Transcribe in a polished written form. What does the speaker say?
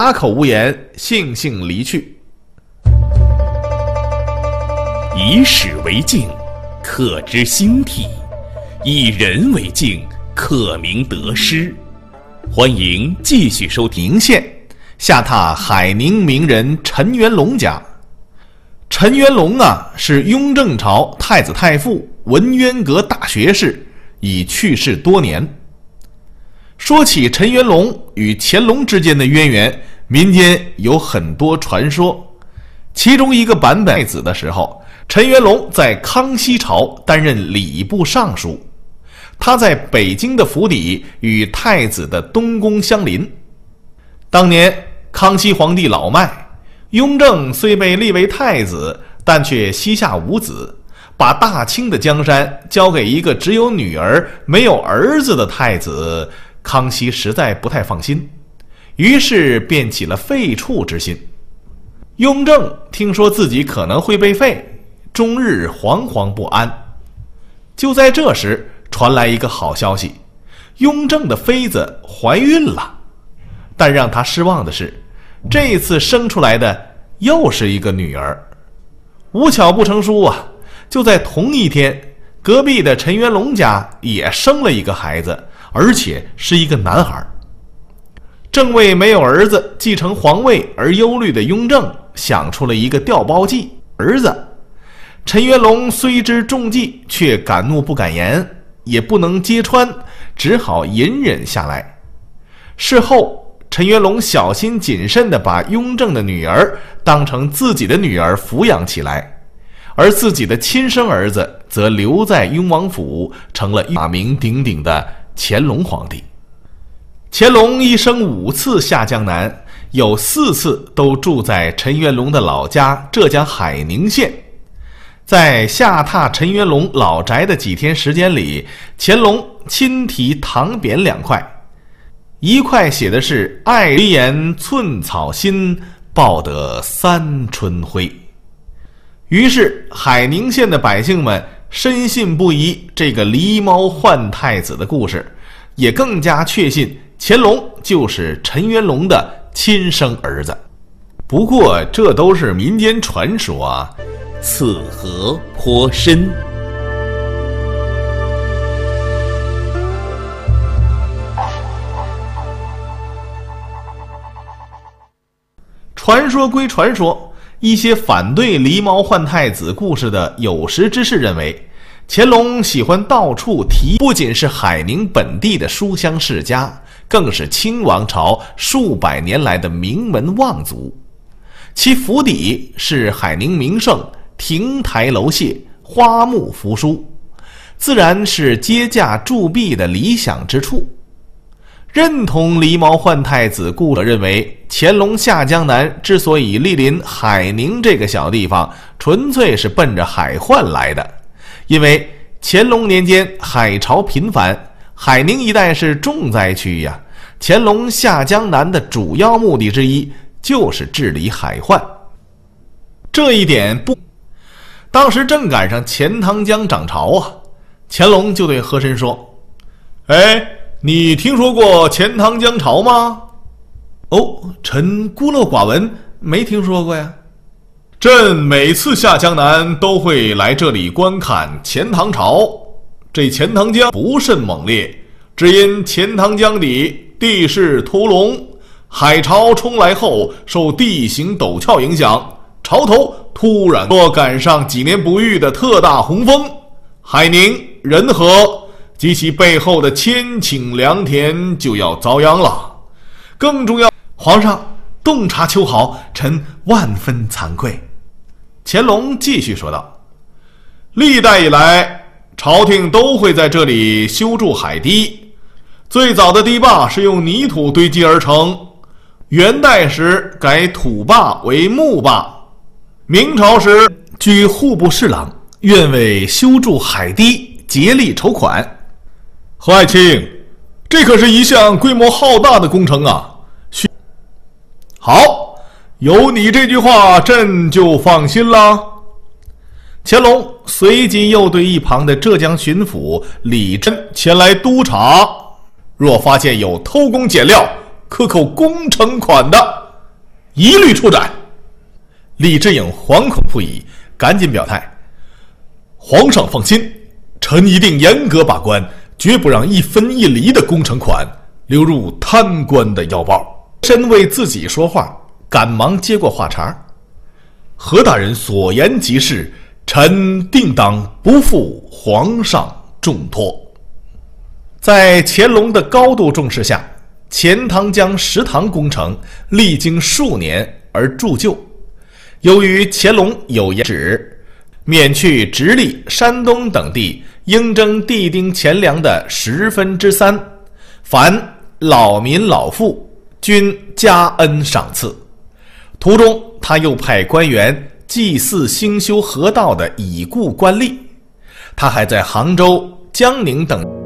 哑口无言，悻悻离去。 以史为镜，可知兴替；以人为镜，可明得失。欢迎继续收听。 宁县下榻海宁名人陈元龙家。陈元龙是雍正朝太子太傅、文渊阁大学士，已去世多年。说起陈元龙与乾隆之间的渊源，民间有很多传说。其中一个版本，太子的时候，陈元龙在康熙朝担任礼部尚书，他在北京的府邸与太子的东宫相邻。当年康熙皇帝老迈，雍正虽被立为太子，但却膝下无子，把大清的江山交给一个只有女儿没有儿子的太子，康熙实在不太放心，于是便起了废黜之心。雍正听说自己可能会被废，终日惶惶不安。就在这时，传来一个好消息，雍正的妃子怀孕了。但让他失望的是，这次生出来的又是一个女儿。无巧不成书啊，就在同一天，隔壁的陈元龙家也生了一个孩子，而且是一个男孩。正为没有儿子继承皇位而忧虑的雍正想出了一个调包计，儿子。陈元龙虽知中计，却敢怒不敢言，也不能揭穿，只好隐忍下来。事后，陈元龙小心谨慎地把雍正的女儿当成自己的女儿抚养起来，而自己的亲生儿子则留在雍王府，成了大名鼎鼎的乾隆皇帝。乾隆一生5次下江南，有4次都住在陈元龙的老家浙江海宁县。在下榻陈元龙老宅的几天时间里，乾隆亲题唐匾2块，一块写的是爱梨岩寸草心，报得3春晖。于是海宁县的百姓们深信不疑这个狸猫换太子的故事，也更加确信乾隆就是陈元龙的亲生儿子。不过这都是民间传说啊， 此河颇深。 传说归传说，一些反对狸猫换太子故事的有识之士认为，乾隆喜欢到处提，不仅是海宁本地的书香世家，更是清王朝数百年来的名门望族。其府邸是海宁名胜，亭台楼榭，花木扶疏，自然是接驾铸币的理想之处。认同狸猫换太子故事认为，乾隆下江南之所以莅临海宁这个小地方，纯粹是奔着海患来的。因为乾隆年间海潮频繁，海宁一带是重灾区呀。乾隆下江南的主要目的之一就是治理海患。这一点不，当时正赶上钱塘江涨潮啊，乾隆就对和珅说：“哎，你听说过钱塘江潮吗？”“哦，臣孤陋寡闻，没听说过呀。”“朕每次下江南都会来这里观看钱塘潮。这钱塘江不甚猛烈，只因钱塘江底地势突隆，海潮冲来后受地形陡峭影响，潮头突然若赶上几年不遇的特大洪峰，海宁、仁和及其背后的千顷良田就要遭殃了。更重要，皇上洞察秋毫，臣万分惭愧。”乾隆继续说道：“历代以来，朝廷都会在这里修筑海堤。最早的堤坝是用泥土堆积而成，元代时改土坝为木坝，明朝时据户部侍郎愿为修筑海堤竭力筹款。”“何爱卿，这可是一项规模浩大的工程啊！”“好，有你这句话，朕就放心了。”乾隆随即又对一旁的浙江巡抚李真前来督查，若发现有偷工减料、克扣工程款的， 一律处斩。李志颖惶恐不已，赶紧表态：皇上放心，臣一定严格把关，绝不让一分一厘的工程款流入贪官的腰包。身为自己说话，赶忙接过话茬：何大人所言极是，臣定当不负皇上重托。在乾隆的高度重视下，钱塘江石塘工程历经数年而铸就。由于乾隆有言旨，免去直隶、山东等地应征地丁钱粮的3%，凡老民老妇均加恩赏赐。途中他又派官员祭祀兴修河道的已故官吏，他还在杭州、江宁等